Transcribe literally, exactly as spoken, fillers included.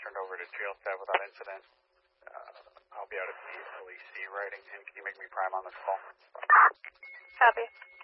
turned over to jail staff without incident. Uh, I'll be out at the L E C writing, and can you make me prime on this call? Copy.